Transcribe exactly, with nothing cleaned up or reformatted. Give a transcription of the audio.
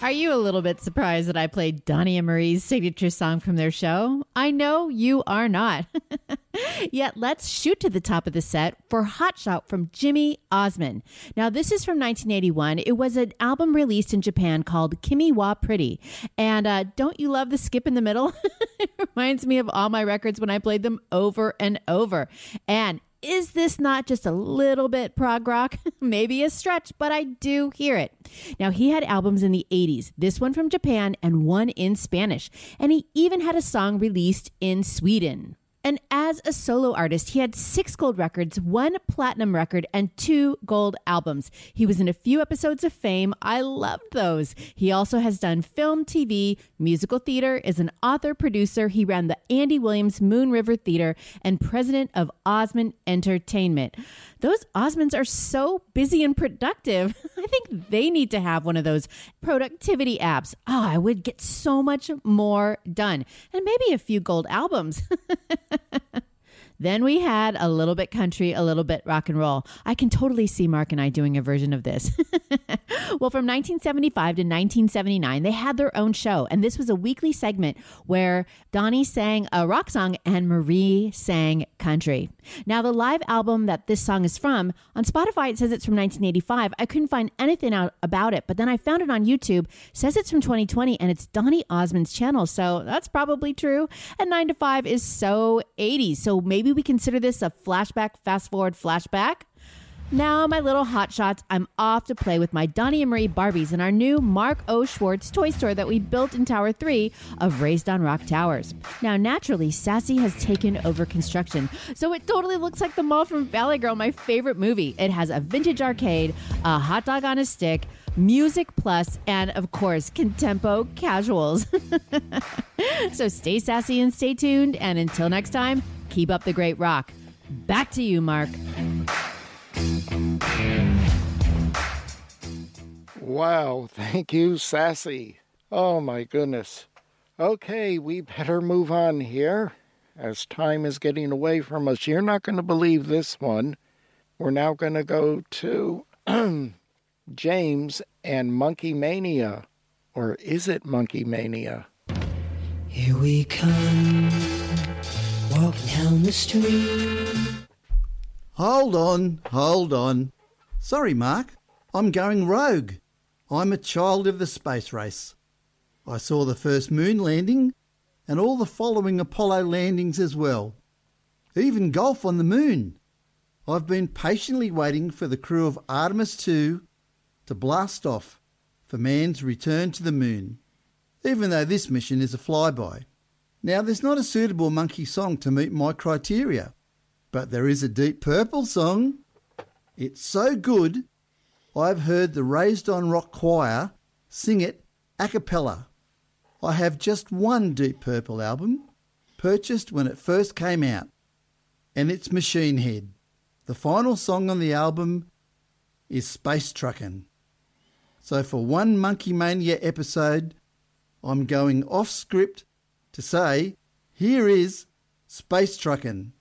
Are you a little bit surprised that I played Donnie and Marie's signature song from their show? I know you are not. Yet let's shoot to the top of the set for Hot Shot from Jimmy Osmond. Now, this is from nineteen eighty-one. It was an album released in Japan called Kimi wa Pretty. And uh, don't you love the skip in the middle? It reminds me of all my records when I played them over and over. And is this not just a little bit prog rock? Maybe a stretch, but I do hear it. Now, he had albums in the eighties, this one from Japan and one in Spanish. And he even had a song released in Sweden. And as a solo artist, he had six gold records, one platinum record, and two gold albums. He was in a few episodes of Fame. I loved those. He also has done film, T V, musical theater, is an author, producer. He ran the Andy Williams Moon River Theater and president of Osmond Entertainment. Those Osmonds are so busy and productive. I think they need to have one of those productivity apps. Oh, I would get so much more done. And maybe a few gold albums. Then we had a little bit country, a little bit rock and roll. I can totally see Mark and I doing a version of this. Well, from nineteen seventy-five to nineteen seventy-nine, they had their own show. And this was a weekly segment where Donnie sang a rock song and Marie sang country. Now, the live album that this song is from, on Spotify, it says it's from nineteen eighty-five. I couldn't find anything out about it, but then I found it on YouTube. It says it's from twenty twenty, and it's Donnie Osmond's channel, so that's probably true. And nine to five is so eighties, so maybe we consider this a flashback, fast forward flashback. Now, my little hot shots, I'm off to play with my Donnie and Marie Barbies in our new Mark O. Schwartz toy store that we built in Tower three of Raised on Rock Towers. Now, naturally, Sassy has taken over construction, so it totally looks like the mall from Valley Girl, my favorite movie. It has a vintage arcade, a hot dog on a stick, Music Plus, and, of course, Contempo casuals. So stay sassy and stay tuned, and until next time, keep up the great rock. Back to you, Mark. Wow, thank you, Sassy. Oh, my goodness. Okay, we better move on here, as time is getting away from us. You're not going to believe this one. We're now going to go to James and Monkey Mania. Or is it Monkey Mania? Here we come, walking down the street. Hold on, hold on. Sorry, Mark. I'm going rogue. I'm a child of the space race. I saw the first moon landing and all the following Apollo landings as well. Even golf on the moon. I've been patiently waiting for the crew of Artemis two to blast off for man's return to the moon, even though this mission is a flyby. Now, there's not a suitable monkey song to meet my criteria, but there is a Deep Purple song. It's so good, I've heard the Raised on Rock Choir sing it a cappella. I have just one Deep Purple album, purchased when it first came out, and it's Machine Head. The final song on the album is Space Truckin'. So for one Monkey Mania episode, I'm going off script to say, here is Space Truckin'.